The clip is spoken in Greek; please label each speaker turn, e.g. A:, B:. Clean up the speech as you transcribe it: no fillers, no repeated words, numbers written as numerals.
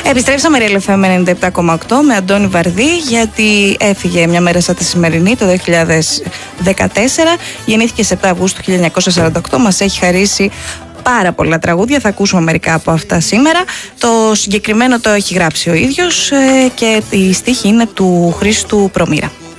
A: Επιστρέψαμε Real FM 97,8 με Αντώνη Βαρδί, γιατί έφυγε μια μέρα σαν τη σημερινή το 2014. Γεννήθηκε σε 7 Αυγούστου 1948. Μας έχει χαρίσει πάρα πολλά τραγούδια. Θα ακούσουμε μερικά από αυτά σήμερα. Το συγκεκριμένο το έχει γράψει ο ίδιος και η στίχη είναι του Χρήστου Προμήρα.